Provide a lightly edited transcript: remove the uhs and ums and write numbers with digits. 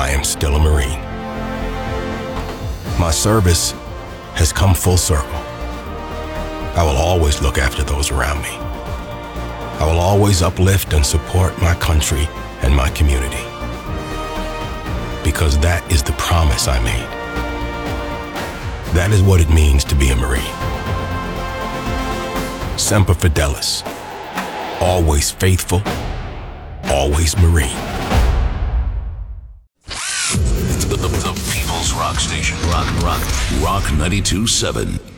I am still a Marine. My service has come full circle. I will always look after those around me. I will always uplift and support my country and my community. Because that is the promise I made. That is what it means to be a Marine. Semper Fidelis. Always faithful, always Marine. The People's Rock Station. Rock 92.7.